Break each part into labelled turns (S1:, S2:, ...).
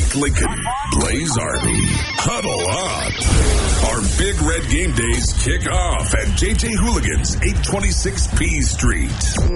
S1: Mike Lincoln, Blaze Arby, Huddle Up. Our Big Red Game Days kick off at JJ Hooligans, 826 P Street.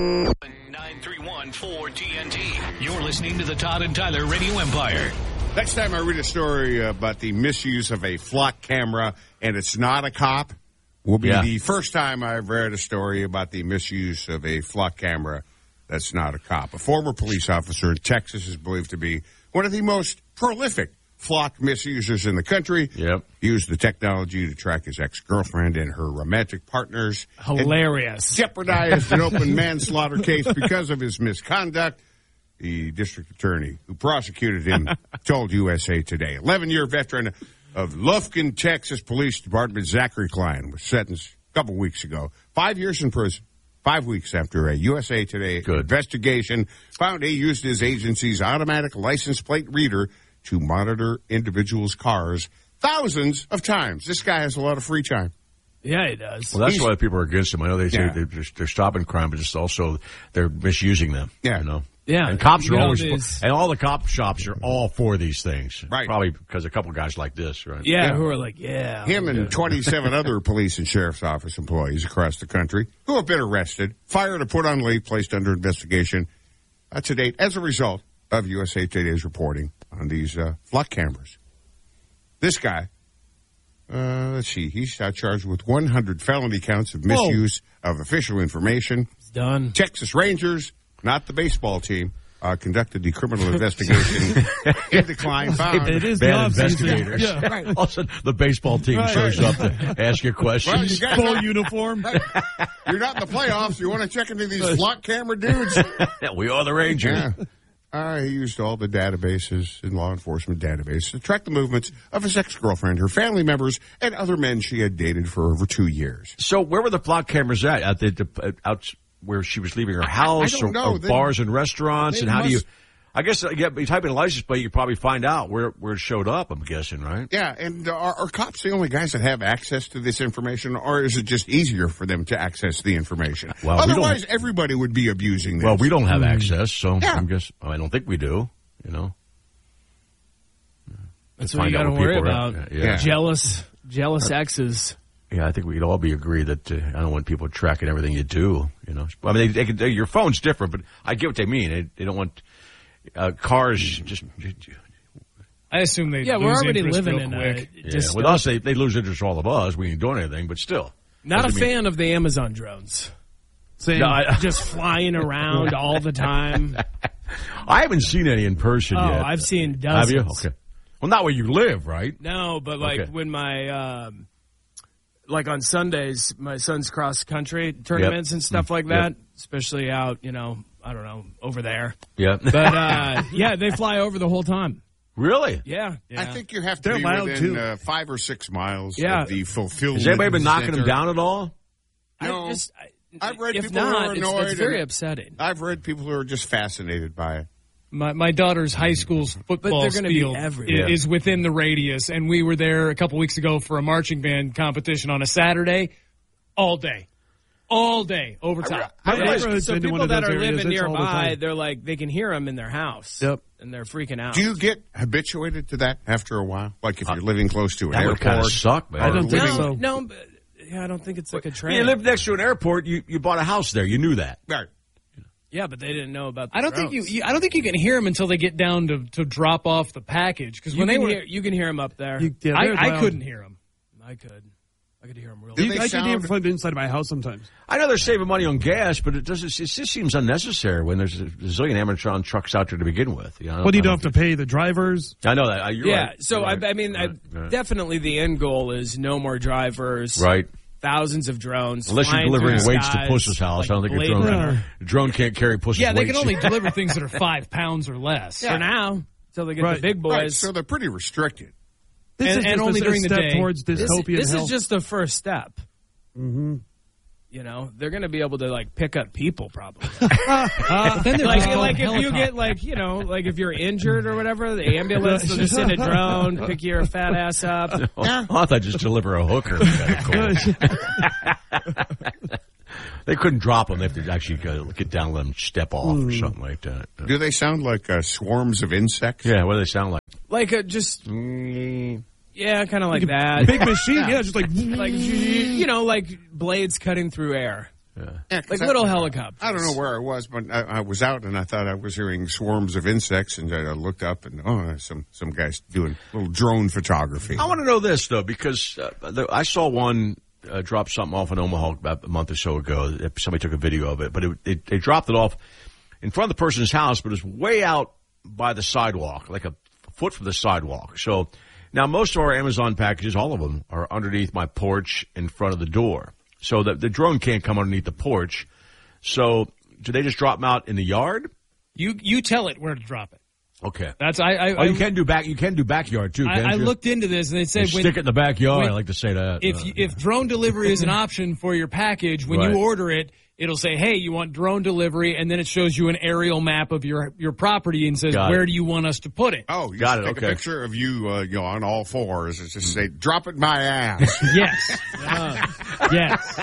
S2: 931 for TNT. You're listening to the Todd and Tyler Radio Empire.
S3: Next time I read a story about the misuse of a flock camera and it's not a cop, will be the first time I've read a story about the misuse of a flock camera that's not a cop. A former police officer in Texas is believed to be one of the most prolific flock misusers in the country.
S4: Yep.
S3: He used the technology to track his ex-girlfriend and her romantic partners.
S5: Hilarious.
S3: Jeopardized an open manslaughter case because of his misconduct. The district attorney who prosecuted him told USA Today. 11-year veteran of Lufkin, Texas Police Department, Zachary Klein, was sentenced a couple weeks ago. 5 years in prison. 5 weeks after a USA Today investigation found he used his agency's automatic license plate reader to monitor individuals' cars thousands of times. This guy has a lot of free time.
S5: Yeah, he does.
S4: Well, that's why people are against him. I know they say they're stopping crime, but just also they're misusing them.
S3: Yeah.
S4: You know?
S5: Yeah.
S4: And cops are always, and all the cop shops are all for these things.
S3: Right.
S4: Probably because a couple guys like this, right?
S5: Yeah, who are like, yeah.
S3: Him and 27 other police and sheriff's office employees across the country who have been arrested, fired or put on leave, placed under investigation to date as a result of USA Today's reporting on these flock cameras. This guy, let's see, he's charged with 100 felony counts of misuse of official information.
S5: It's done.
S3: Texas Rangers, not the baseball team, conducted the criminal investigation into Klein. Found
S5: It is
S4: bad
S5: the
S4: investigators.
S5: Yeah, right.
S4: All of a sudden, the baseball team shows up to ask you questions.
S3: Well, you guys
S5: Full uniform.
S3: Right. You're not in the playoffs. You want to check into these flock camera dudes?
S4: We are the Rangers.
S3: Yeah. He used all the databases and law enforcement databases to track the movements of his ex-girlfriend, her family members, and other men she had dated for over 2 years.
S4: So where were the flock cameras at? Out where she was leaving her house,
S3: I don't know.
S4: or bars and restaurants? And how do you? I guess you type in a license plate, you probably find out where it showed up. I'm guessing, right?
S3: Yeah, and are cops the only guys that have access to this information, or is it just easier for them to access the information?
S4: Well,
S3: otherwise, everybody would be abusing this.
S4: Well, we don't have access, so
S3: Yeah.
S4: I don't think we do. You know,
S5: That's what you got to worry about.
S4: Yeah.
S5: Jealous exes.
S4: Yeah, I think we'd all be agreed that I don't want people tracking everything you do. You know, I mean, your phone's different, but I get what they mean. They don't want cars just.
S6: I assume they.
S5: We're already living in a.
S4: With us, they lose interest for all of us. We ain't doing anything, but still.
S5: Not a fan of the Amazon drones.
S6: Same.
S5: No, just flying around all the time.
S4: I haven't seen any in person yet.
S5: Oh, I've seen dozens.
S4: Have you? Okay. Well, not where you live, right?
S5: No, but when my like on Sundays, my son's cross country tournaments and stuff like that, especially out, I don't know, over there.
S4: Yeah.
S5: But they fly over the whole time.
S4: Really?
S5: Yeah.
S3: I think you have to be within 5 or 6 miles of the fulfillment.
S4: Has anybody been knocking them down at all?
S3: No. I've read
S5: if
S3: people who are annoyed.
S5: it's very upsetting.
S3: I've read people who are just fascinated by it.
S6: My daughter's high school's football field is within the radius, and we were there a couple weeks ago for a marching band competition on a Saturday, all day, overtime.
S5: So people that are living nearby, they're like, they can hear them in their house.
S6: Yep.
S5: And they're freaking out.
S3: Do you get habituated to that after a while? Like if you're living close to an
S4: That would kind of
S3: airport?
S4: suck, man.
S6: I don't think so.
S5: No, but I don't think it's like a trend.
S4: You live next to an airport. You bought a house there. You knew that.
S3: Right.
S5: Yeah, but they didn't know about the
S6: I don't
S5: drones.
S6: think you can hear them until they get down to drop off the package. Because when
S5: you can hear them up there.
S6: I couldn't hear them.
S5: I could hear them real.
S3: Do
S6: I can hear them from inside of my house sometimes.
S4: I know they're saving money on gas, but it just seems unnecessary when there's a zillion Amazon trucks out there to begin with. You know,
S6: But you don't have to pay the drivers.
S4: I know that. You're right.
S5: So
S4: You're right.
S5: I mean,
S4: Right.
S5: definitely the end goal is no more drivers.
S4: Right.
S5: Thousands of drones.
S4: Unless you're
S5: flying
S4: delivering
S5: through
S4: weights to
S5: skies,
S4: Puss's house. I don't think a drone can't carry Puss's weights.
S6: Yeah, they can only deliver things that are 5 pounds or less.
S5: for now until they get the big boys.
S3: Right, so they're pretty restricted.
S6: This is
S5: and only during the
S6: step
S5: day.
S6: towards dystopian
S5: This
S6: hell.
S5: is just the first step. Mm-hmm. They're going to be able to pick up people probably.
S6: But then
S5: like if you get like if you're injured or whatever, the ambulance will just send a drone, pick your fat ass up.
S4: I thought I'd just deliver a hooker. They couldn't drop them. They have to actually get down and let them step off or something like that.
S3: Do they sound like swarms of insects?
S4: Yeah, what do they sound like?
S5: Like just, yeah, kind of like that.
S7: Big machine, yeah, just like
S5: like blades cutting through air.
S3: Yeah,
S5: like little helicopters.
S3: I don't know where I was, but I was out and I thought I was hearing swarms of insects, and I looked up and some guys doing little drone photography.
S4: I want to know this though, because I saw one drop something off in Omaha about a month or so ago. Somebody took a video of it, but they dropped it off in front of the person's house, but it was way out by the sidewalk, like a foot from the sidewalk. So now most of our Amazon packages, all of them, are underneath my porch in front of the door. So the drone can't come underneath the porch. So do they just drop them out in the yard?
S6: You tell it where to drop it.
S4: Okay.
S6: That's
S4: you can do backyard too.
S6: I looked into this and they said
S4: stick it in the backyard. I like to say that.
S6: If drone delivery is an option for your package, when you order it, it'll say, "Hey, you want drone delivery," and then it shows you an aerial map of your property and says, "Where do you want us to put it?"
S3: Oh, you got it. Take a picture of you, on all fours. It's just say, "Drop it in my ass."
S6: Yes. Yes.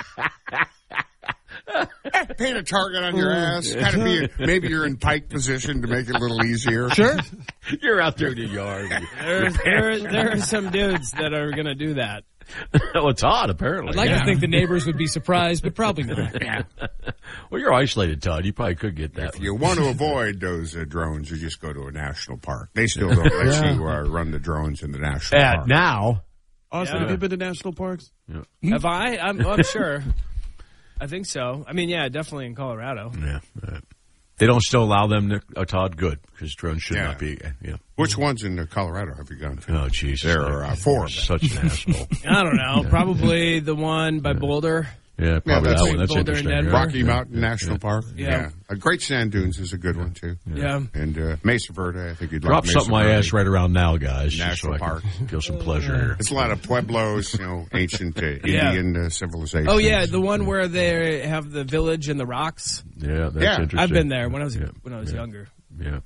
S3: Paint a target on your ass. Kind of maybe you're in pike position to make it a little easier.
S6: Sure.
S4: You're out there in your yard.
S5: There are some dudes that are going to do that.
S4: Well, Todd, apparently.
S6: I'd like to think the neighbors would be surprised, but probably not.
S3: Yeah.
S4: Well, you're isolated, Todd. You probably could get that.
S3: If you want to avoid those drones, you just go to a national park. They still don't let you run the drones in the national park.
S4: Now.
S7: Austin, have you been to national parks?
S5: Yeah. Have I? I'm sure. I think so. I mean, yeah, definitely in Colorado.
S4: Yeah. They don't still allow them, Todd? Good, because drones should not be. Yeah.
S3: Which ones in Colorado have you gone to?
S4: Oh, Jesus.
S3: There are 4 of them.
S4: Such an asshole.
S5: I don't know. Probably the one by Boulder.
S4: Yeah, probably that one. That's
S5: Boulder
S4: interesting.
S3: Rocky Mountain National Park.
S5: Yeah.
S3: Great Sand Dunes is a good one, too.
S5: Yeah.
S3: And Mesa Verde, I think you'd
S4: Drop
S3: like Mesa
S4: something my
S3: Verde.
S4: ass right around now, guys.
S3: National
S4: so
S3: Park.
S4: I can feel some pleasure here.
S3: It's a lot of pueblos, ancient Indian civilization.
S5: Oh, yeah, the one where they have the village and the rocks.
S4: Yeah, that's interesting.
S5: I've been there when I was younger.
S4: Yeah.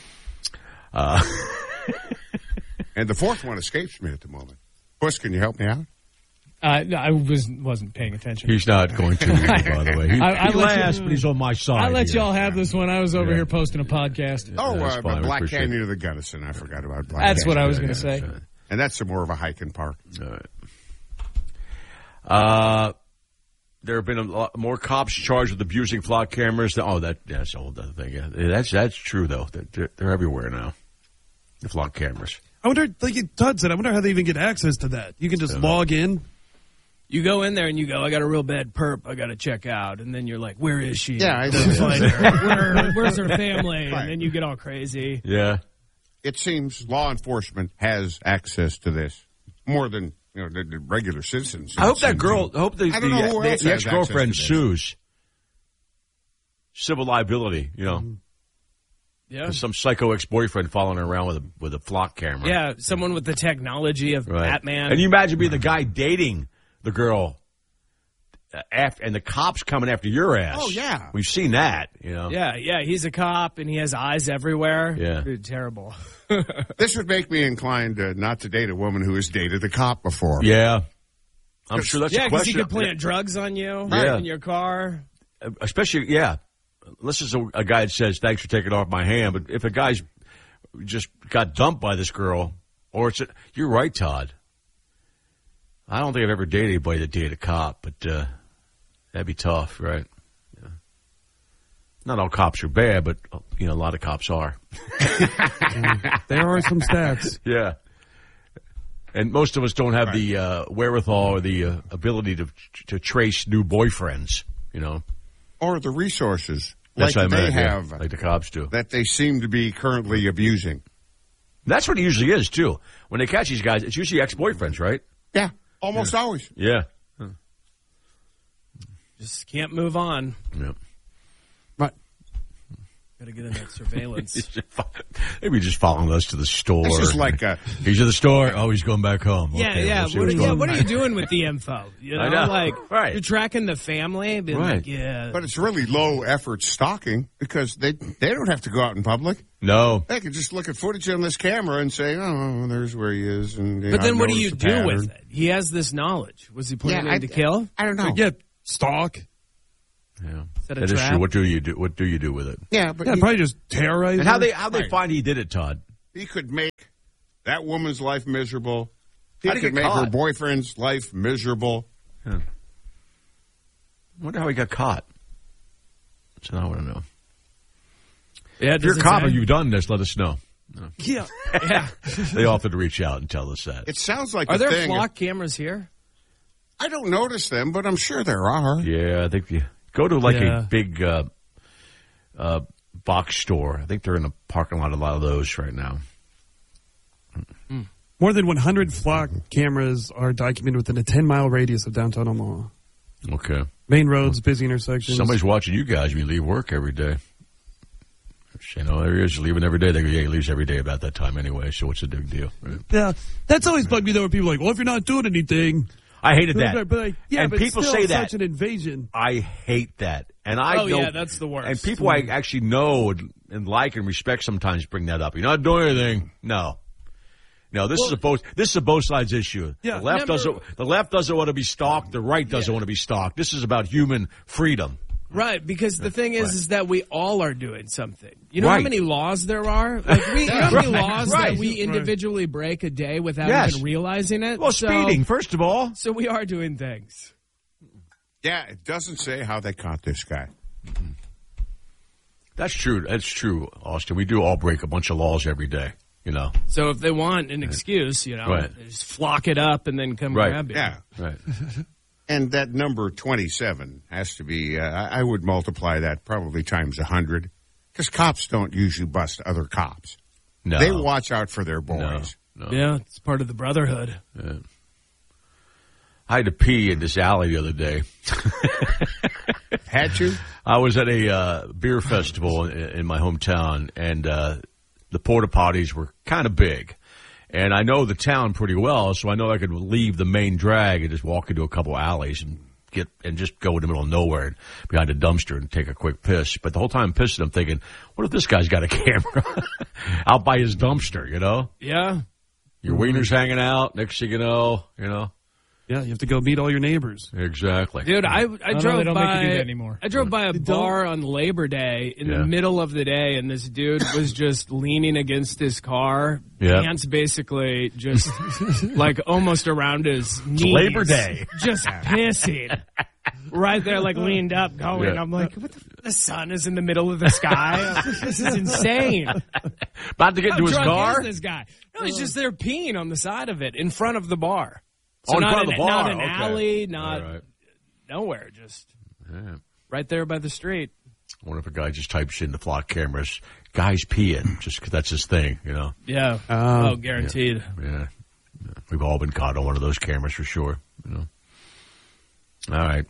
S3: And the 4th one escapes me at the moment. Puss, can you help me out?
S6: I wasn't paying attention.
S4: He's not going to, by the way. He laughs, but he's on my side.
S6: I let y'all have this one. I was over here posting a podcast.
S3: Black Canyon of the Gunnison. I forgot about Black Canyon.
S6: That's what I was going to say.
S3: And that's more of a hiking park.
S4: All right. There have been a lot more cops charged with abusing flock cameras. That's a whole other thing. Yeah, that's true though. They're everywhere now. The flock cameras.
S7: I wonder, like Todd said, I wonder how they even get access to that. You can just log in.
S5: You go in there and you go, I got a real bad perp I got to check out. And then you're like, where is she?
S3: Yeah, I
S5: find her. Where's her family?
S3: Right.
S5: And then you get all crazy.
S4: Yeah.
S3: It seems law enforcement has access to this more than the regular citizens.
S4: I hope that girl. I hope the ex-girlfriend sues. Civil liability.
S5: Yeah.
S4: Some psycho ex-boyfriend following her around with a flock camera.
S5: Yeah, someone with the technology of Batman.
S4: And you imagine being the guy dating the girl and the cops coming after your ass.
S3: Oh, yeah.
S4: We've seen that,
S5: Yeah, he's a cop and he has eyes everywhere.
S4: Yeah.
S5: Dude, terrible.
S3: This would make me inclined not to date a woman who has dated a cop before.
S4: Yeah. I'm sure that's a question.
S5: Yeah, because he could plant drugs on you in your car.
S4: Especially, unless it's a guy that says, thanks for taking it off my hand. But if a guy's just got dumped by this girl, you're right, Todd. I don't think I've ever dated anybody that dated a cop, but that'd be tough, right? Yeah. Not all cops are bad, but a lot of cops are.
S7: There are some stats.
S4: Yeah. And most of us don't have the wherewithal or the ability to trace new boyfriends,
S3: Or the resources
S4: like
S3: they have.
S4: Like the cops do.
S3: That they seem to be currently abusing.
S4: That's what it usually is, too. When they catch these guys, it's usually ex-boyfriends, right?
S3: Yeah, almost always.
S4: Yeah.
S5: Just can't move on.
S4: Yeah.
S3: Right.
S5: Got to get in that surveillance.
S4: Maybe just following us to the store.
S3: This is like
S4: he's at the store. Oh, he's going back home.
S5: Yeah,
S4: okay,
S5: yeah. What are you doing with the info?
S4: I know.
S5: Like
S4: you're
S5: tracking the family.
S4: Right.
S5: Like,
S3: But it's really low effort stalking because they don't have to go out in public.
S4: No.
S3: They can just look at footage on this camera and say, oh, there's where he is. And
S5: but then what do you do with it? He has this knowledge. Was he putting it to kill?
S3: I don't know.
S7: Yeah, stalk.
S4: Yeah.
S5: That is
S4: true. What do you do? What do you do with it?
S3: Yeah, but
S7: probably just terrorize.
S4: And how they find he did it, Todd?
S3: He could make that woman's life miserable. He could make her boyfriend's life miserable.
S4: Yeah. I wonder how he got caught. So I want to know.
S5: Yeah,
S4: if you're a cop and you've done this, let us know. No.
S5: Yeah.
S4: They often reach out and tell us that.
S3: It sounds like
S5: Are there flock cameras here?
S3: I don't notice them, but I'm sure there are.
S4: Yeah, I think you go to a big box store. I think they're in the parking lot, a lot of those right now.
S7: More than 100 flock cameras are documented within a 10-mile radius of downtown Omaha.
S4: Okay.
S7: Main roads, busy intersections.
S4: Somebody's watching you guys when you leave work every day. You know, there he is leaving every day. They go, yeah, he leaves every day about that time anyway, so what's the big deal? Right?
S7: Yeah, that's always bugged me, though, when people are like, well, if you're not doing anything.
S4: I hated that.
S7: But like, yeah,
S4: and
S7: but
S4: people
S7: still
S4: say that.
S7: Such an invasion.
S4: I hate that. And I know,
S5: yeah, that's the worst.
S4: And people I actually know and like and respect sometimes bring that up. You're not doing anything. No, this is a both sides issue.
S7: Yeah,
S4: the left doesn't want to be stalked. The right doesn't want to be stalked. This is about human freedom.
S5: Right, because the thing is that we all are doing something. You know how many laws there are? Like you know how many laws that we individually break a day without even realizing it?
S4: Well, speeding, first of all.
S5: So we are doing things.
S3: Yeah, it doesn't say how they caught this guy.
S4: That's true. That's true, Austin. We do all break a bunch of laws every day, you know.
S5: So if they want an excuse, you know, they just flock it up and then come grab you.
S3: Yeah.
S4: Right.
S3: And that number 27 has to be, I would multiply that probably times 100, because cops don't usually bust other cops.
S4: No.
S3: They watch out for their boys.
S4: No.
S5: Yeah, it's part of the brotherhood.
S4: Yeah. I had to pee in this alley the other day.
S3: Had you?
S4: I was at a beer festival in my hometown, and the porta potties were kind of big. And I know the town pretty well, so I know I could leave the main drag and just walk into a couple alleys and just go in the middle of nowhere behind a dumpster and take a quick piss. But the whole time I'm pissing, I'm thinking, what if this guy's got a camera out by his dumpster, you know?
S5: Yeah.
S4: Your wiener's hanging out. Next thing you know.
S7: Yeah, you have to go meet all your neighbors.
S4: Exactly.
S5: Dude, I drove
S6: don't
S5: by.
S6: make you do that anymore.
S5: I drove by a bar on Labor Day in the middle of the day, and this dude was just leaning against his car, pants basically just like almost around his knees.
S4: It's Labor Day,
S5: just pissing. Right there, like leaned up, going. I'm like, what the sun is in the middle of the sky. This is insane.
S4: About to get into his car.
S5: How drunk is this guy? No, he's just there peeing on the side of it in front of the bar. So
S4: in front of the bar.
S5: Not an alley, not nowhere, just right there by the street.
S4: I wonder if a guy just types in the flock cameras, guys peeing, just because that's his thing, you know?
S5: Yeah. Guaranteed.
S4: Yeah. We've all been caught on one of those cameras for sure, you know? All right.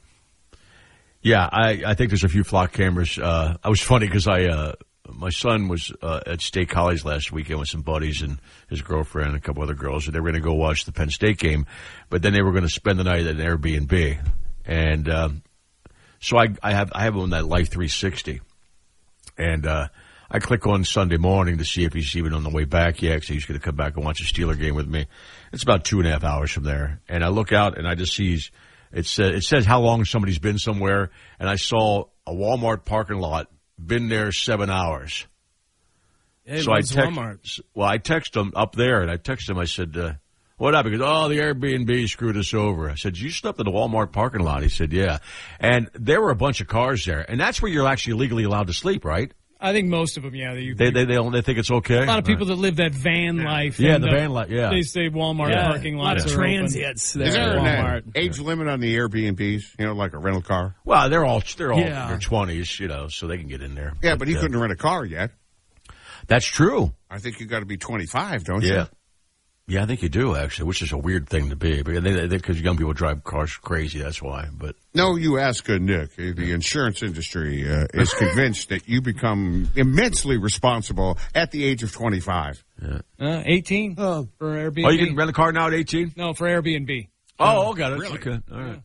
S4: Yeah, I think there's a few flock cameras. I was funny because my son was at State College last weekend with some buddies and his girlfriend and a couple other girls, and they were going to go watch the Penn State game, but then they were going to spend the night at an Airbnb. And so I have on that Life 360, and I click on Sunday morning to see if he's even on the way back yet, because he's going to come back and watch a Steeler game with me. It's about 2.5 hours from there, and I look out and I just see it says how long somebody's been somewhere, and I saw a Walmart parking lot. Been there 7 hours.
S5: Hey,
S4: so
S5: Walmart.
S4: Well, I text him up there, and I text him. I said, what happened? He goes, the Airbnb screwed us over. I said, you slept in the Walmart parking lot? He said, yeah. And there were a bunch of cars there. And that's where you're actually legally allowed to sleep, right?
S6: I think most of them, yeah.
S4: They think it's okay?
S6: A lot of people that live that van life.
S4: Yeah, the van life, yeah.
S6: They say Walmart parking lots.
S5: A lot of transients there.
S3: Is there an age limit on the Airbnbs, you know, like a rental car?
S4: Well, they're all in their 20s, you know, so they can get in there.
S3: Yeah, but he couldn't rent a car yet.
S4: That's true.
S3: I think you got to be 25, don't you?
S4: Yeah, I think you do, actually, which is a weird thing to be. Because young people drive cars crazy, that's why. But
S3: no, you ask Nick. The insurance industry is convinced that you become immensely responsible at the age of 25.
S6: 18 for Airbnb.
S4: Oh, you can rent a car now at 18?
S6: No, for Airbnb.
S4: Oh, got it.
S3: Really?
S4: Okay, all right.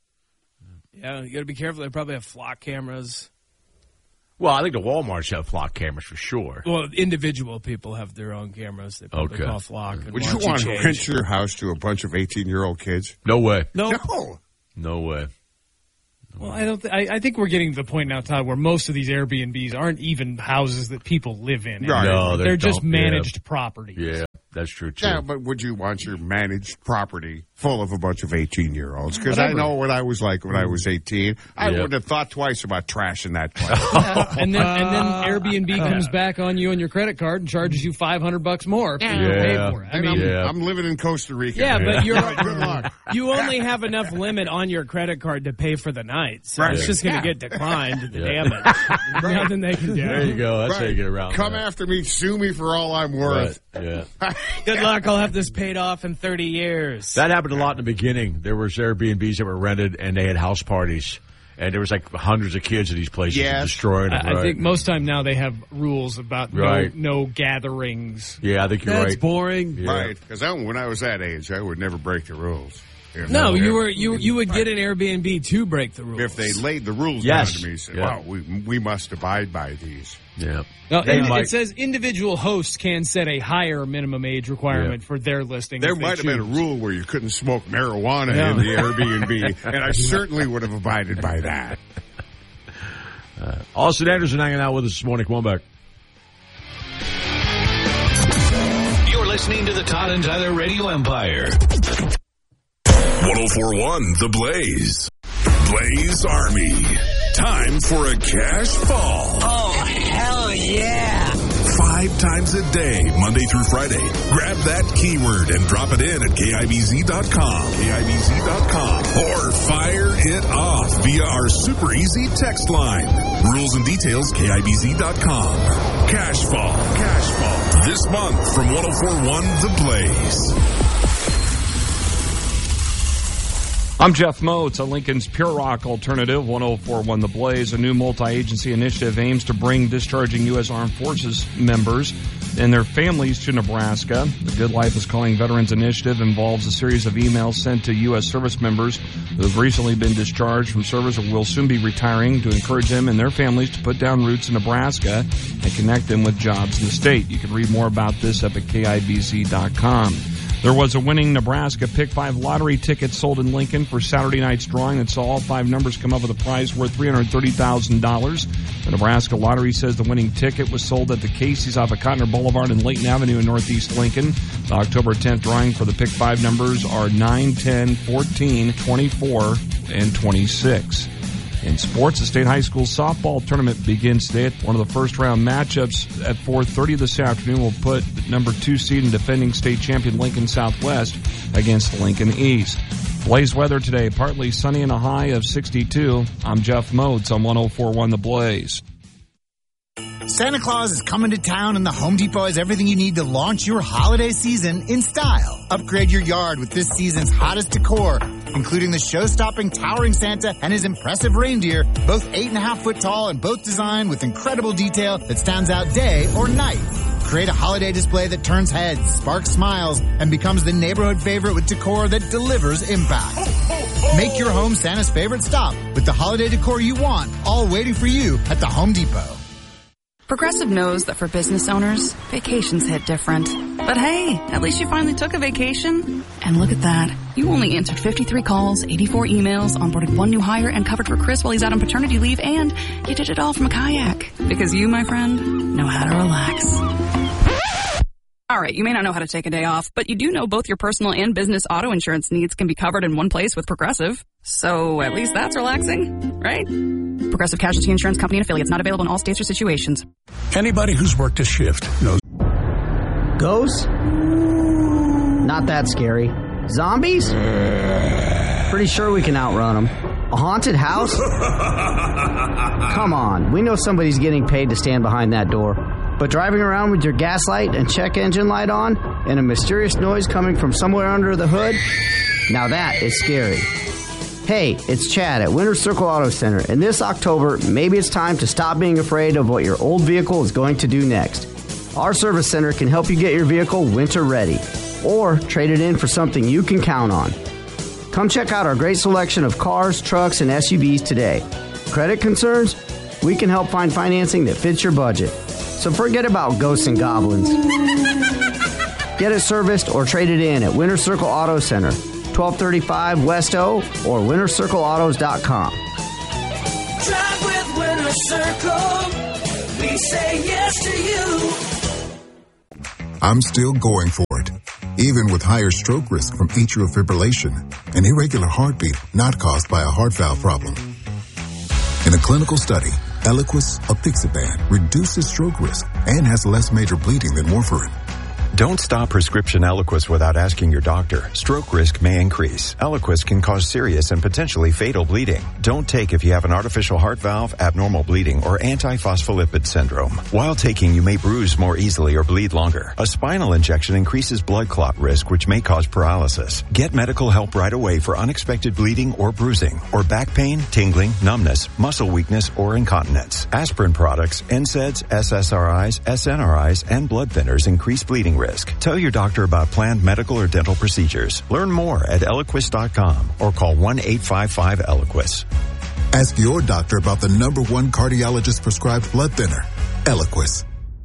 S5: Yeah, you got to be careful. They probably have flock cameras.
S4: Well, I think the Walmarts have flock cameras for sure.
S5: Well, individual people have their own cameras. They probably call flock. And
S3: would you want to rent your house to a bunch of 18-year-old kids?
S4: No way.
S3: No way.
S6: Well, I think we're getting to the point now, Todd, where most of these Airbnbs aren't even houses that people live in.
S3: Right.
S4: No,
S6: they're just managed property.
S4: Yeah, That's true, too.
S3: Yeah, but would you want your managed property full of a bunch of 18-year-olds? Because I know what I was like when I was 18. I wouldn't have thought twice about trashing that place.
S6: and then Airbnb comes back on you and your credit card and charges you $500 more for pay for it. I mean,
S3: I'm living in Costa Rica.
S5: Yeah, but
S3: good luck.
S5: You only have enough limit on your credit card to pay for the night. So it's just going to get declined, the damage. Nothing they can do.
S4: There you go. That's how you get around
S3: Come after me, sue me for all I'm worth.
S4: Yeah.
S5: Good luck. I'll have this paid off in 30 years.
S4: That happened a lot in the beginning. There was Airbnbs that were rented, and they had house parties. And there was like hundreds of kids at these places destroying them.
S6: I think most time now they have rules about no gatherings.
S4: Yeah, I think you're right.
S7: That's boring.
S3: Yeah. Right, because when I was that age, I would never break the rules.
S5: No, you would get an Airbnb to break the rules.
S3: If they laid the rules down to me, said, "Well, we must abide by these."
S4: Yeah.
S6: No, it says individual hosts can set a higher minimum age requirement for their listing.
S3: There might have been a rule where you couldn't smoke marijuana in the Airbnb, and I certainly would have abided by that.
S4: Austin Anderson hanging out with us this morning. Come on back.
S2: You're listening to the Todd and Tyler Radio Empire.
S1: 1041 The Blaze. Blaze Army. Time for a cash fall.
S8: Oh, hell yeah.
S1: 5 times a day, Monday through Friday. Grab that keyword and drop it in at KIBZ.com. KIBZ.com. Or fire it off via our super easy text line. Rules and details, KIBZ.com. Cash fall. Cash fall. This month from 1041 The Blaze.
S9: I'm Jeff Moats, Lincoln's Pure Rock Alternative, 1041 The Blaze. A new multi-agency initiative aims to bring discharging U.S. Armed Forces members and their families to Nebraska. The Good Life is Calling Veterans Initiative involves a series of emails sent to U.S. service members who have recently been discharged from service or will soon be retiring to encourage them and their families to put down roots in Nebraska and connect them with jobs in the state. You can read more about this up at KIBZ.com. There was a winning Nebraska Pick 5 lottery ticket sold in Lincoln for Saturday night's drawing that saw all 5 numbers come up with a prize worth $330,000. The Nebraska Lottery says the winning ticket was sold at the Casey's off of Cotner Boulevard and Layton Avenue in Northeast Lincoln. The October 10th drawing for the Pick 5 numbers are 9, 10, 14, 24, and 26. In sports, the state high school softball tournament begins today. One of the first-round matchups at 4:30 this afternoon will put the number 2 seed and defending state champion Lincoln Southwest against Lincoln East. Blaze weather today, partly sunny and a high of 62. I'm Jeff Moats on 1041 The Blaze.
S10: Santa Claus is coming to town, and the Home Depot has everything you need to launch your holiday season in style. Upgrade your yard with this season's hottest decor, including the show-stopping towering Santa and his impressive reindeer, both 8.5 foot tall and both designed with incredible detail that stands out day or night. Create a holiday display that turns heads, sparks smiles, and becomes the neighborhood favorite with decor that delivers impact. Make your home Santa's favorite stop with the holiday decor you want, all waiting for you at the Home Depot.
S11: Progressive knows that for business owners, vacations hit different. But hey, at least you finally took a vacation. And look at that. You only answered 53 calls, 84 emails, onboarded 1 new hire, and covered for Chris while he's out on paternity leave, and you did it all from a kayak. Because you, my friend, know how to relax. All right, you may not know how to take a day off, but you do know both your personal and business auto insurance needs can be covered in one place with Progressive. So at least that's relaxing, right? Progressive Casualty Insurance Company and Affiliates, not available in all states or situations.
S12: Anybody who's worked a shift knows.
S13: Ghosts? Not that scary. Zombies? Pretty sure we can outrun them. A haunted house? Come on, we know somebody's getting paid to stand behind that door. But driving around with your gas light and check engine light on and a mysterious noise coming from somewhere under the hood? Now that is scary. Hey, it's Chad at Winter Circle Auto Center, and this October, maybe it's time to stop being afraid of what your old vehicle is going to do next. Our service center can help you get your vehicle winter ready, or trade it in for something you can count on. Come check out our great selection of cars, trucks, and SUVs today. Credit concerns? We can help find financing that fits your budget. So forget about ghosts and goblins. Get it serviced or trade it in at Winter Circle Auto Center, 1235 West O, or wintercircleautos.com.
S8: Drive with Winter Circle. We say yes to you.
S14: I'm still going for it. even with higher stroke risk from atrial fibrillation, an irregular heartbeat not caused by a heart valve problem. In a clinical study, Eliquis apixaban reduces stroke risk and has less major bleeding than warfarin.
S15: Don't stop prescription Eliquis without asking your doctor. Stroke risk may increase. Eliquis can cause serious and potentially fatal bleeding. Don't take if you have an artificial heart valve, abnormal bleeding, or antiphospholipid syndrome. While taking, you may bruise more easily or bleed longer. A spinal injection increases blood clot risk, which may cause paralysis. Get medical help right away for unexpected bleeding or bruising, or back pain, tingling, numbness, muscle weakness, or incontinence. Aspirin products, NSAIDs, SSRIs, SNRIs, and blood thinners increase bleeding risk. Tell your doctor about planned medical or dental procedures. Learn more at Eliquis.com or call 1-855-ELIQUIS.
S14: Ask your doctor about the #1 cardiologist prescribed blood thinner, Eliquis.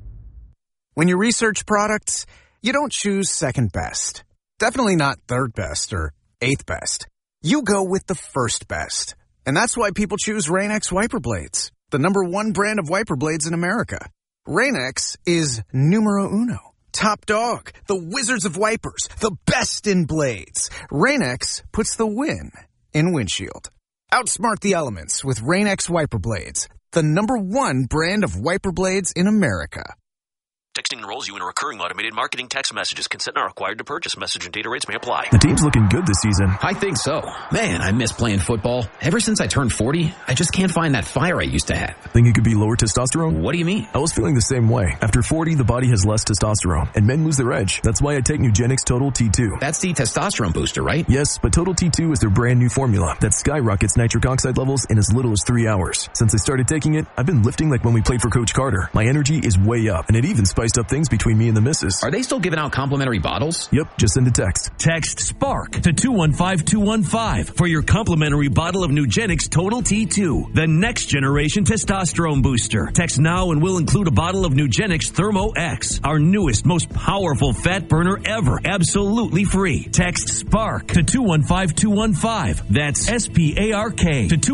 S16: When you research products, you don't choose second best. Definitely not third best or eighth best. You go with the first best. And that's why people choose Rain-X wiper blades, the #1 brand of wiper blades in America. Rain-X is numero uno. Top dog, the wizards of wipers, the best in blades. Rain-X puts the win in windshield. Outsmart the elements with Rain-X wiper blades, the #1 brand of wiper blades in America.
S17: Texting enrolls you in recurring automated marketing text messages. Consent not required to purchase. Message and data rates may apply.
S18: The team's looking good this season.
S19: I think so. Man, I miss playing football. Ever since I turned 40, I just can't find that fire I used to have.
S18: Think it could be lower testosterone?
S19: What do you mean?
S18: I was feeling the same way. After 40, the body has less testosterone, and men lose their edge. That's why I take Nugenix Total T2.
S19: That's the testosterone booster, right?
S18: Yes, but Total T2 is their brand new formula that skyrockets nitric oxide levels in as little as 3 hours. Since I started taking it, I've been lifting like when we played for Coach Carter. My energy is way up, and it even spiced up things between me and the missus.
S19: Are they still giving out complimentary bottles?
S18: Yep, just send a text.
S20: Text SPARK to 215-215 for your complimentary bottle of Nugenix Total T2, the next generation testosterone booster. Text now and we'll include a bottle of Nugenix Thermo X, our newest, most powerful fat burner ever, absolutely free. Text SPARK to 215-215. That's SPARK to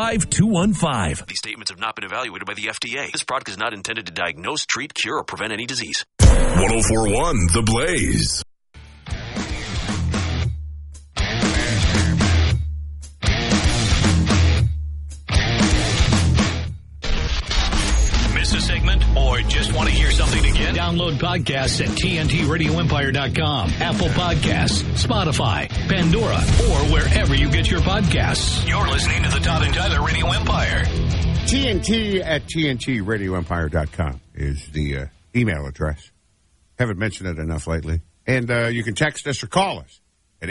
S20: 215-215.
S17: These statements have not been evaluated by the FDA. This product is not intended to diagnose, treat, cure, or prevent any disease.
S1: 1041 The Blaze.
S2: Miss a segment or just want to hear something again? Download podcasts at TNTRadioEmpire.com, Apple Podcasts, Spotify, Pandora, or wherever you get your podcasts. You're listening to the Todd and Tyler Radio Empire.
S3: TNT at TNTRadioEmpire.com is the email address. Haven't mentioned it enough lately. And you can text us or call us at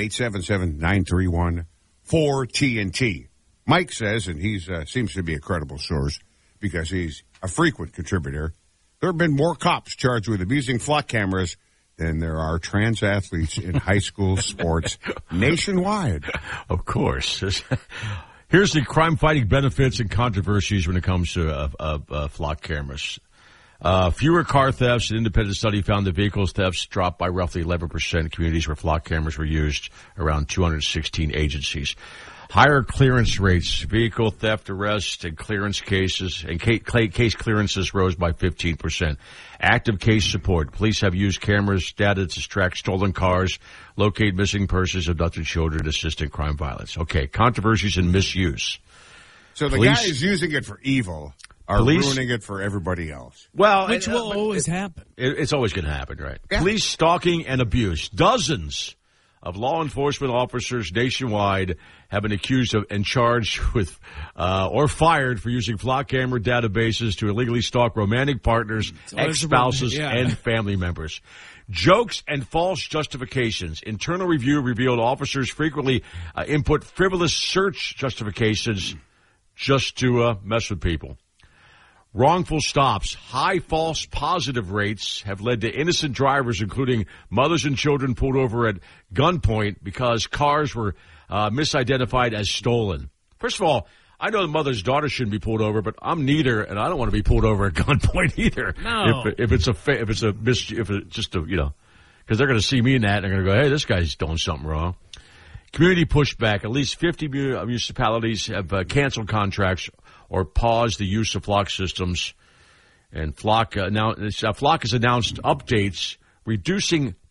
S3: 877-931-4TNT. Mike says, and he seems to be a credible source because he's a frequent contributor, there have been more cops charged with abusing flock cameras than there are trans athletes in high school sports nationwide.
S4: Of course. Here's the crime-fighting benefits and controversies when it comes to flock cameras. Fewer car thefts. An independent study found that vehicles thefts dropped by roughly 11% in communities where flock cameras were used, around 216 agencies. Higher clearance rates. Vehicle theft arrests and clearance cases and case clearances rose by 15%. Active case support. Police have used cameras data to track stolen cars, locate missing persons, abducted children, assist in crime violence. Okay, controversies and misuse.
S3: So the guy is using it for evil. Are ruining it for everybody else.
S4: Well,
S5: which will always happen.
S4: It's always going to happen, right? Yeah. Police stalking and abuse. Dozens of law enforcement officers nationwide have been accused of and charged with or fired for using flock camera databases to illegally stalk romantic partners, ex-spouses, and family members. Jokes and false justifications. Internal review revealed officers frequently input frivolous search justifications just to mess with people. Wrongful stops. High false positive rates have led to innocent drivers, including mothers and children, pulled over at gunpoint because cars were misidentified as stolen. First of all, I know the mother's daughter shouldn't be pulled over, but I'm neither, and I don't want to be pulled over at gunpoint either.
S5: No.
S4: If it's just a, because they're going to see me in that, and they're going to go, hey, this guy's doing something wrong. Community pushback. At least 50 municipalities have canceled contracts or paused the use of flock systems. And Flock has announced updates reducing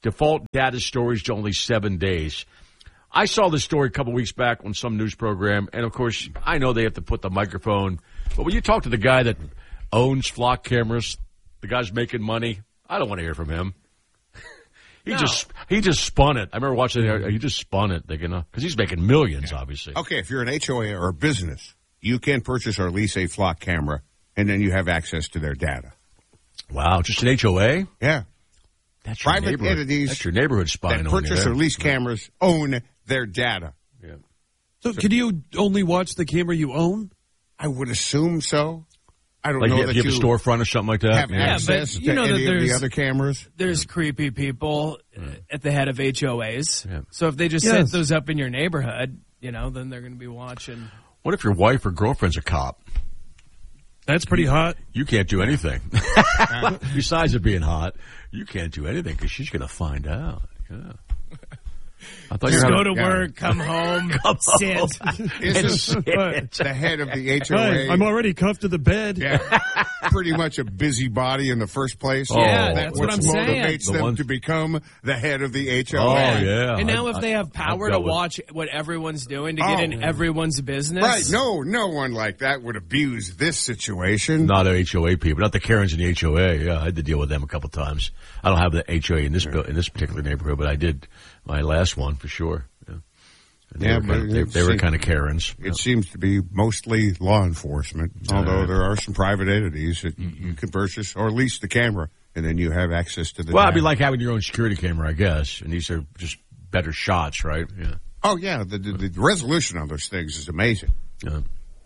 S4: default data storage to only 7 days. I saw this story a couple weeks back on some news program, and of course, I know they have to put the microphone. But when you talk to the guy that owns flock cameras, the guy's making money, I don't want to hear from him. He just spun it. I remember watching it. He just spun it, thinking, because he's making millions, obviously.
S3: Okay, if you're an HOA or a business, you can purchase or lease a flock camera, and then you have access to their data.
S4: Wow, just an HOA?
S3: Yeah.
S4: That's your
S3: private entities.
S4: That's your neighborhood spying
S3: that purchase or lease cameras own their data.
S4: Yeah.
S7: So can you only watch the camera you own?
S3: I would assume so. I don't
S4: like
S3: know
S4: if
S3: that
S4: you have a storefront or something like that.
S3: Have access
S5: but you know
S3: to any
S5: that
S3: of the other cameras.
S5: There's creepy people at the head of HOAs. Yeah. So if they just set those up in your neighborhood, then they're going to be watching.
S4: What if your wife or girlfriend's a cop?
S7: That's pretty hot.
S4: You can't do anything. Besides it being hot, you can't do anything because she's going to find out. Yeah. I thought
S5: just go to work, come home, sit.
S3: This is the head of the HOA.
S7: Right, I'm already cuffed to the bed.
S3: Yeah. Pretty much a busybody in the first place.
S5: Yeah, that's what I'm saying.
S3: Motivates them to become the head of the HOA.
S4: Oh, yeah.
S5: And now if they have power to watch what everyone's doing to get in everyone's business.
S3: Right. No one like that would abuse this situation.
S4: Not the HOA people. Not the Karens in the HOA. Yeah, I had to deal with them a couple times. I don't have the HOA in this particular neighborhood, but I did my last one for sure. Yeah, they were kind of Karens.
S3: It seems to be mostly law enforcement, although there are some private entities that you can purchase or lease the camera, and then you have access to the
S4: Well, it'd be like having your own security camera, I guess, and these are just better shots, right? Yeah.
S3: Oh, yeah, the resolution on those things is amazing.
S4: Yeah.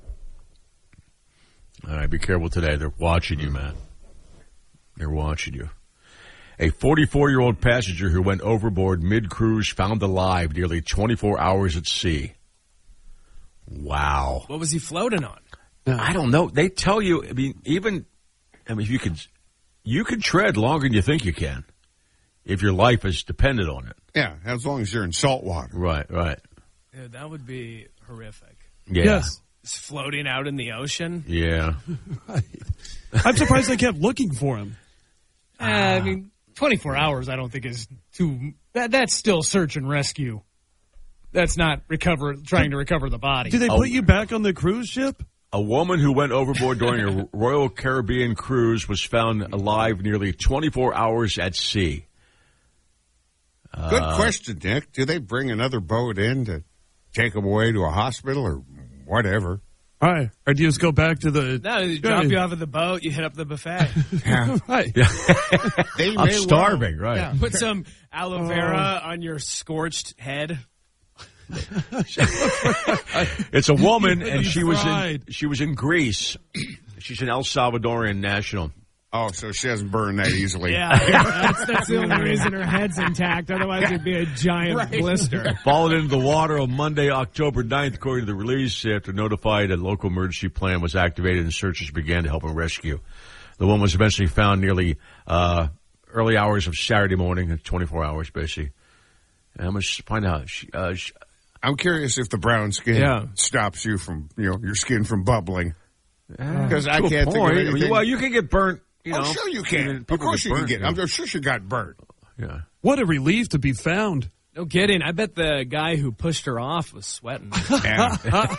S4: All right, be careful today. They're watching you, man. They're watching you. A 44-year-old passenger who went overboard mid-cruise found alive nearly 24 hours at sea. Wow.
S5: What was he floating on?
S4: I don't know. They tell you, you can tread longer than you think you can if your life is dependent on it.
S3: Yeah, as long as you're in salt water.
S4: Right.
S5: Yeah, that would be horrific.
S4: Yeah.
S7: Yes.
S5: Just floating out in the ocean.
S4: Yeah.
S7: I'm surprised they kept looking for him.
S6: 24 hours I don't think is too... That's still search and rescue. That's not trying to recover the body.
S7: Do they put you back on the cruise ship?
S4: A woman who went overboard during a Royal Caribbean cruise was found alive nearly 24 hours at sea.
S3: Good question, Nick. Do they bring another boat in to take them away to a hospital or whatever?
S7: All right. Or do you just go back to the...
S5: No, they drop you off at the boat, you hit up the buffet.
S3: Yeah.
S7: Right.
S4: I'm starving, right.
S5: Yeah. Put some aloe vera on your scorched head.
S4: It's a woman, and she was in Greece. She's an El Salvadorian national.
S3: Oh, so she doesn't burn that easily.
S5: Yeah, that's the only reason her head's intact. Otherwise, it'd be a giant blister.
S4: Fallen into the water on Monday, October 9th, according to the release, after notified a local emergency plan was activated and searches began to help her rescue. The woman was eventually found nearly early hours of Saturday morning, 24 hours, basically. And I'm going to find out.
S3: I'm curious if the brown skin stops you from, your skin from bubbling. Because I can't think of anything.
S4: Well, you can get burnt.
S3: Sure you can. Of course you can get. I'm sure she got burnt.
S4: Yeah.
S7: What a relief to be found.
S5: No kidding. I bet the guy who pushed her off was sweating.
S3: Yeah.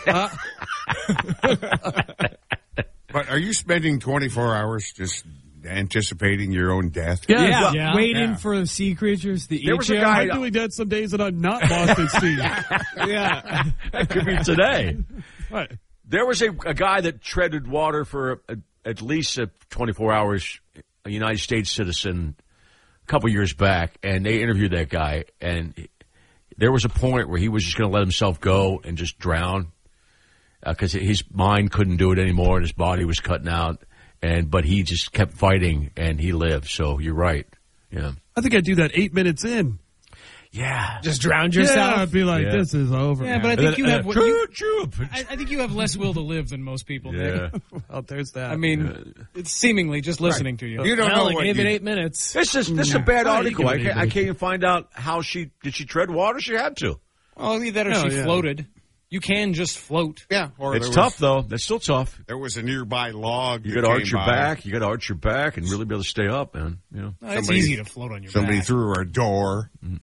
S3: But are you spending 24 hours just anticipating your own death?
S5: Yeah. Waiting for sea creatures to eat you.
S7: I'm doing that some days that I'm not lost at sea.
S5: Yeah.
S4: That could be today.
S7: Right.
S4: There was a guy that treaded water for at least 24 hours, a United States citizen, a couple years back, and they interviewed that guy, and there was a point where he was just going to let himself go and just drown because his mind couldn't do it anymore and his body was cutting out, but he just kept fighting, and he lived. So you're right. Yeah.
S7: I think I'd do that 8 minutes in.
S4: Yeah.
S5: Just drown yourself?
S7: Yeah, I'd be like, this is over.
S6: Yeah, but I think you have... I think you have less will to live than most people, Nick.
S7: Well, there's that.
S6: I mean, it's seemingly just listening to you.
S3: You don't know what
S5: gave it 8 minutes.
S4: This is a bad article. I can't even find out how did she tread water? She had to.
S6: Well, either that or she floated. You can just float.
S3: Yeah. Or
S4: it's tough, though. That's still tough.
S3: There was a nearby log.
S4: You got to arch your back. You got to arch your back and really be able to stay up, man. You know?
S6: It's easy to float on your back.
S3: Somebody threw a door.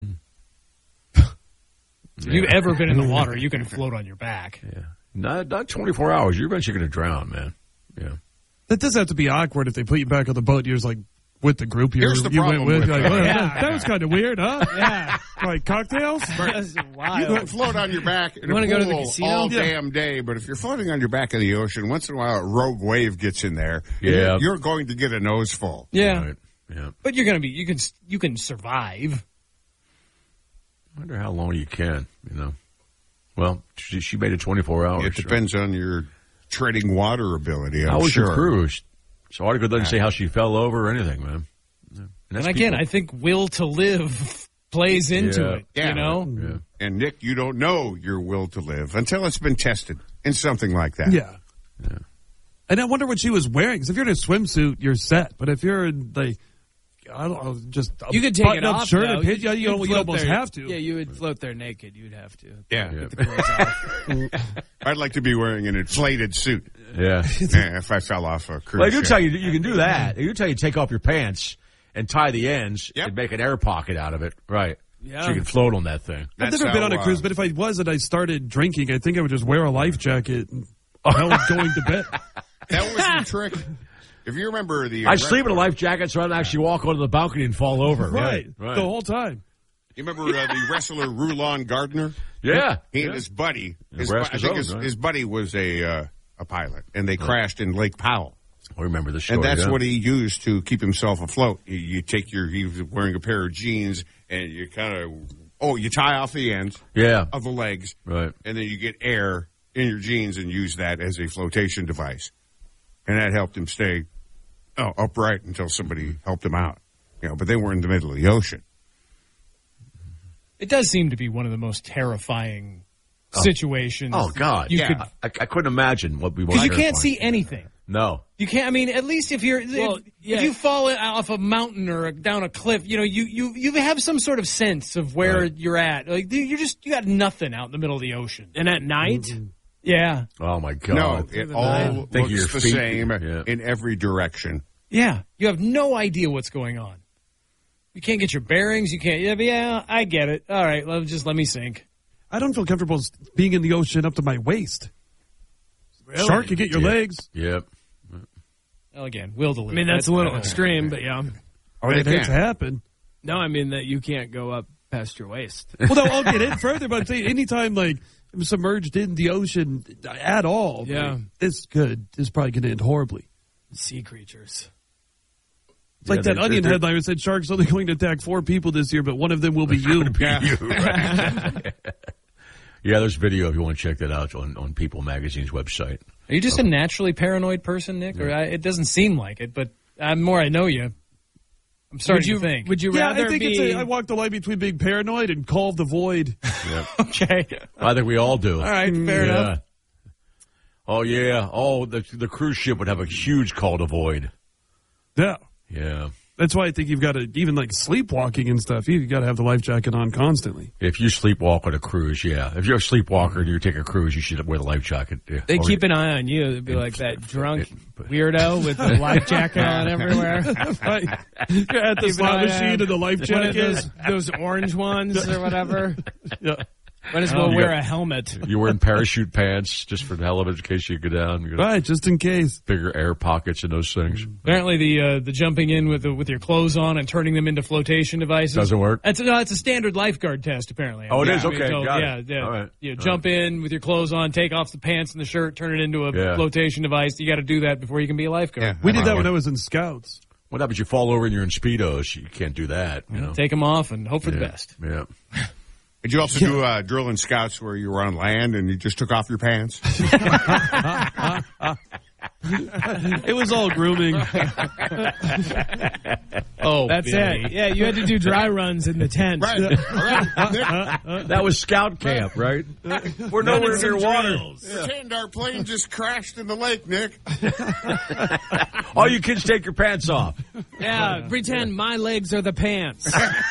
S6: If you've ever been in the water, you can float on your back.
S4: Yeah. Not 24 hours. You're eventually going to drown, man. Yeah.
S7: That does have to be awkward if they put you back on the boat. You're just like with the group
S3: Here's the problem
S7: went with.
S3: with
S7: Like, well,
S6: Yeah.
S7: that was kind of weird, huh?
S6: Yeah.
S7: Like cocktails?
S6: That's
S3: You
S6: wild.
S3: can float on your back in
S5: You
S3: a
S5: wanna go to the
S3: pool
S5: casino?
S3: all
S5: Yeah.
S3: damn day, but if you're floating on your back in the ocean, once in a while a rogue wave gets in there.
S4: Yeah.
S3: You're going to get a nose full.
S6: Yeah.
S4: Right. Yeah.
S6: But you're going to be, you can survive.
S4: I wonder how long you can, you know. Well, she made it 24 hours.
S3: It depends on your treading water ability, I'm
S4: How was
S3: sure.
S4: your cruise? So article doesn't say how she fell over or anything, man.
S6: And again, I think will to live plays into it,
S3: Yeah.
S6: you know?
S4: Yeah.
S3: And Nick, you don't know your will to live until it's been tested in something like that.
S7: Yeah. And I wonder what she was wearing. Because if you're in a swimsuit, you're set. But if you're in, like, I don't know, just a
S5: You could take it
S7: button-up
S5: off,
S7: shirt
S5: though.
S7: and pit, you
S5: You'd float
S7: almost
S5: there.
S7: have to.
S5: Yeah, you would float there naked. You'd have to.
S3: Yeah.
S5: Get the clothes off.
S3: I'd like to be wearing an inflated suit.
S4: Yeah.
S3: Yeah, if I fell off a cruise
S4: Well, I do
S3: ship.
S4: tell you can do that. I do tell you take off your pants and tie the ends and make an air pocket out of it. Right.
S5: Yeah.
S4: So you can float on that thing.
S7: I've never been on a cruise, but if I was and I started drinking, I think I would just wear a life jacket and hell of going to bed.
S3: That was the trick. If you remember the...
S4: I sleep in a life jacket so I don't actually walk onto the balcony and fall over.
S7: Right.
S4: Right.
S7: The whole time.
S3: You remember the wrestler Rulon Gardner?
S4: Yeah.
S3: He and his buddy.
S4: Nebraska's
S3: I think
S4: own, right?
S3: his buddy was a pilot, and they crashed in Lake Powell.
S4: I remember the story.
S3: And that's
S4: yeah.
S3: what he used to keep himself afloat. You take he was wearing a pair of jeans, and you you tie off the ends of the legs.
S4: Right.
S3: And then you get air in your jeans and use that as a flotation device. And that helped him stay upright until somebody helped him out. You know, but they were in the middle of the ocean.
S6: It does seem to be one of the most terrifying situations.
S4: Oh, God. I couldn't imagine what we want.
S6: Because you can't see anything.
S4: No.
S6: You can't. I mean, at least if you're if you fall off a mountain or down a cliff, you know, you have some sort of sense of where you're at. Like you got nothing out in the middle of the ocean.
S5: And at night,
S6: yeah.
S4: Oh my God.
S3: No, it all
S4: Think of
S3: looks
S4: your
S3: the
S4: feet.
S3: same
S4: Yeah.
S3: in every direction.
S6: Yeah, you have no idea what's going on. You can't get your bearings. You can't. Yeah, I get it. All right, let me sink.
S7: I don't feel comfortable being in the ocean up to my waist.
S6: Really?
S7: Shark could get your legs.
S4: Yep.
S6: Well, again, will to live.
S5: I mean, that's a little extreme, but yeah.
S7: Oh, it has happened.
S5: No, I mean that you can't go up past your waist.
S7: Well, no, I'll get in further, but I'm saying anytime, like, I'm submerged in the ocean at all,
S5: Yeah.
S7: this is probably going to end horribly.
S5: Sea creatures.
S7: It's like that Onion headline that said sharks only going to attack 4 people this year, but one of them will be you.
S4: Yeah, there's video if you want to check that out on People Magazine's website.
S6: Are you just a naturally paranoid person, Nick? Or it doesn't seem like it, but the more I know you, I'm starting to think.
S5: Would you
S7: Yeah,
S5: rather
S7: I think
S5: be?
S7: I walk the line between being paranoid and call of the void.
S6: Okay.
S4: I think we all do.
S6: All right, fair enough.
S4: Oh, yeah. Oh, the cruise ship would have a huge call to void.
S7: Yeah.
S4: Yeah.
S7: That's why I think you've got to, even like sleepwalking and stuff, you've got to have the life jacket on constly.
S4: If you sleepwalk on a cruise, yeah. If you're a sleepwalker and you take a cruise, you should wear the life jacket. Yeah.
S5: They keep an eye on you. They'd be like that drunk weirdo with the life jacket on everywhere.
S7: Right. You're at the slot machine and the life jacket.
S5: Those orange ones or whatever.
S7: Yeah.
S5: Might as well wear a helmet.
S4: You're wearing parachute pants just for the hell of it in case you go down. You
S7: Right, just in case.
S4: Bigger air pockets in those things.
S6: Apparently, the jumping in with your clothes on and turning them into flotation devices
S4: Doesn't work?
S6: It's a standard lifeguard test, apparently.
S4: Oh, it is?
S6: I mean,
S4: Okay, got
S6: yeah,
S4: it.
S6: yeah.
S4: All right.
S6: You
S4: All
S6: jump in with your clothes on, take off the pants and the shirt, turn it into a flotation device. You got to do that before you can be a lifeguard.
S3: Yeah.
S7: We did that when I was in Scouts.
S4: What happens? You fall over and you're in Speedos. You can't do that. You know?
S6: Take them off and hope for the best.
S4: Yeah.
S3: Did you also do drill and scouts where you were on land and you just took off your pants?
S7: It was all grooming.
S6: Oh,
S5: that's it. Yeah, you had to do dry runs in the tent.
S3: Right.
S4: That was scout camp, right? We're nowhere near water.
S3: Pretend our plane just crashed in the lake, Nick.
S4: All you kids take your pants off.
S5: Yeah, pretend my legs are the pants.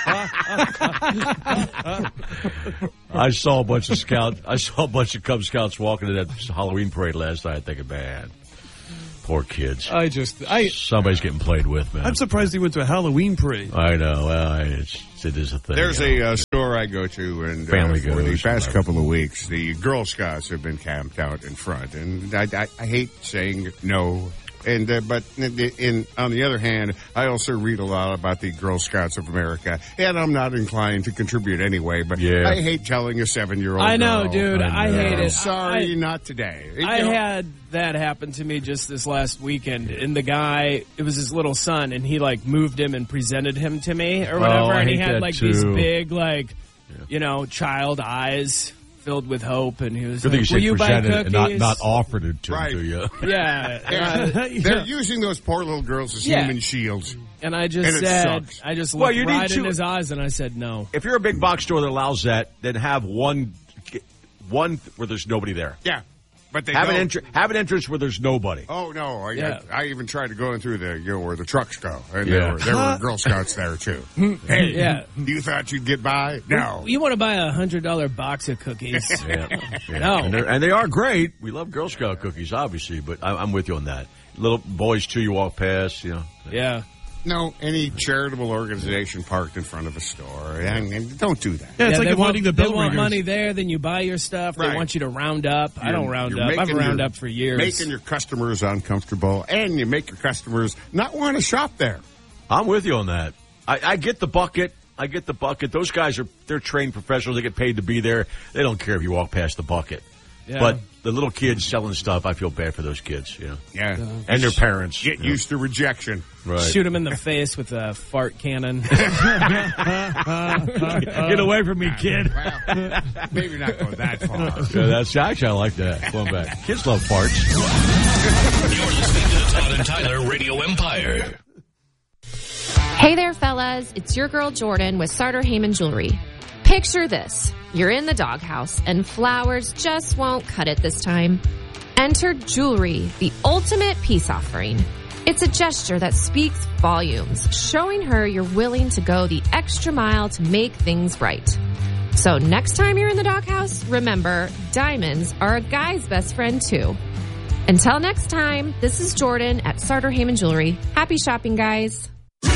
S4: I saw a bunch of Cub Scouts walking to that Halloween parade last night thinking, man, poor kids. Somebody's getting played with, man.
S7: I'm surprised he went to a Halloween parade.
S4: I know. It is a thing.
S3: There's a store I go to, and for the past couple of weeks, the Girl Scouts have been camped out in front, and I hate saying no. And but on the other hand, I also read a lot about the Girl Scouts of America, and I'm not inclined to contribute anyway. But I hate telling a 7-year-old.
S5: I know, dude. I hate it.
S3: Sorry, not today.
S5: I had that happen to me just this last weekend, and the guy, it was his little son, and he like moved him and presented him to me or whatever, and he had like these big child eyes filled with hope, and he was like, will you buy cookies?
S4: And not offered it to you.
S5: Yeah.
S3: They're using those poor little girls as human shields.
S5: And I just looked right in his eyes, and I said no.
S4: If you're a big box store that allows that, then have one where there's nobody there.
S3: Yeah. But they
S4: have an entrance where there's nobody.
S3: Oh no! I even tried to go in through where the trucks go, and there were Girl Scouts there too. Hey, you thought you'd get by? No.
S5: You want to buy $100 box of cookies? No,
S4: and they are great. We love Girl Scout cookies, obviously, but I'm with you on that. Little boys too, you walk past,
S5: Yeah.
S3: No, any charitable organization parked in front of a store. And don't do that.
S7: Yeah, it's like avoiding the bill
S5: They want money there, then you buy your stuff. Right. They want you to round up. I don't round up. I've round up for years.
S3: Making your customers uncomfortable, and you make your customers not want to shop there.
S4: I'm with you on that. I get the bucket. Those guys they're trained professionals. They get paid to be there. They don't care if you walk past the bucket. Yeah. But the little kids selling stuff, I feel bad for those kids,
S3: Yeah.
S4: And their parents.
S3: Get used to rejection.
S4: Right.
S5: Shoot them in the face with a fart cannon.
S4: Get away from me, kid.
S3: Well, maybe not go that far.
S4: I like that. Going back. Kids love farts.
S2: You're listening to the Todd and Tyler Radio Empire.
S21: Hey there, fellas. It's your girl Jordan with Sartor Heyman Jewelry. Picture this. You're in the doghouse, and flowers just won't cut it this time. Enter jewelry, the ultimate peace offering. It's a gesture that speaks volumes, showing her you're willing to go the extra mile to make things right. So next time you're in the doghouse, remember, diamonds are a guy's best friend, too. Until next time, this is Jordan at Sartor Heyman Jewelry. Happy shopping, guys.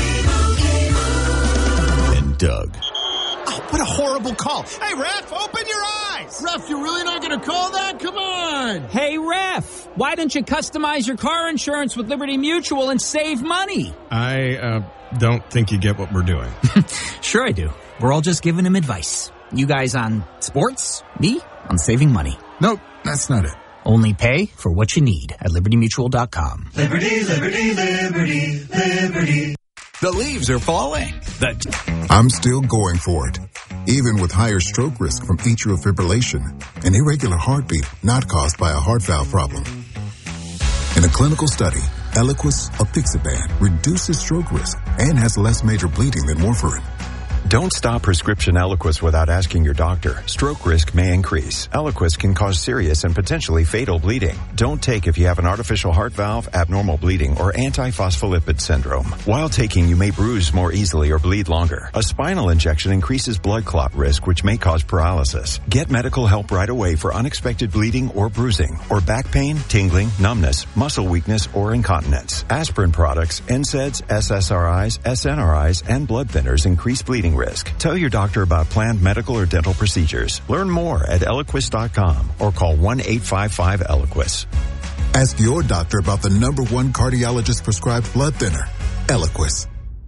S15: And Doug.
S10: What a horrible call. Hey, ref, open your eyes. Ref, you're really not going to call that? Come on.
S22: Hey, ref, why don't you customize your car insurance with Liberty Mutual and save money?
S23: I don't think you get what we're doing.
S22: Sure I do. We're all just giving him advice. You guys on sports, me on saving money.
S14: Nope, that's not it.
S22: Only pay for what you need at libertymutual.com.
S8: Liberty, liberty, liberty, liberty.
S10: The leaves are falling.
S14: I'm still going for it. Even with higher stroke risk from atrial fibrillation, an irregular heartbeat not caused by a heart valve problem. In a clinical study, Eliquis apixaban reduces stroke risk and has less major bleeding than warfarin.
S15: Don't stop prescription Eliquis without asking your doctor. Stroke risk may increase. Eliquis can cause serious and potentially fatal bleeding. Don't take if you have an artificial heart valve, abnormal bleeding, or antiphospholipid syndrome. While taking, you may bruise more easily or bleed longer. A spinal injection increases blood clot risk, which may cause paralysis. Get medical help right away for unexpected bleeding or bruising, or back pain, tingling, numbness, muscle weakness, or incontinence. Aspirin products, NSAIDs, SSRIs, SNRIs, and blood thinners increase bleeding risk. Tell your doctor about planned medical or dental procedures. Learn more at Eliquis.com or call 1-855-ELIQUIS.
S14: Ask your doctor about the #1 cardiologist prescribed blood thinner, Eliquis.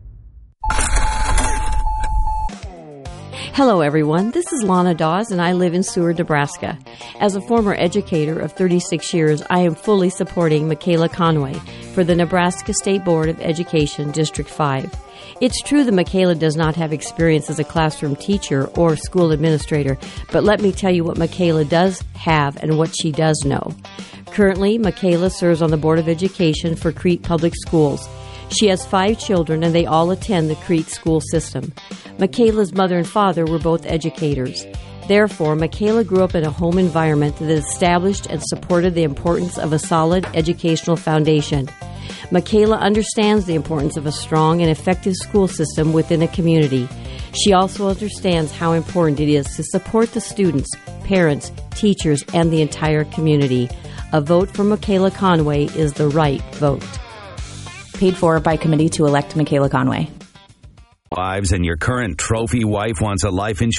S24: Hello, everyone. This is Lana Dawes, and I live in Seward, Nebraska. As a former educator of 36 years, I am fully supporting Michaela Conway for the Nebraska State Board of Education, District 5. It's true that Michaela does not have experience as a classroom teacher or school administrator, but let me tell you what Michaela does have and what she does know. Currently, Michaela serves on the Board of Education for Crete Public Schools. She has 5 children, and they all attend the Crete school system. Michaela's mother and father were both educators. Therefore, Michaela grew up in a home environment that established and supported the importance of a solid educational foundation. Michaela understands the importance of a strong and effective school system within a community. She also understands how important it is to support the students, parents, teachers, and the entire community. A vote for Michaela Conway is the right vote.
S9: Paid for by committee to elect Michaela Conway.
S11: Wives and your current trophy wife wants a life insurance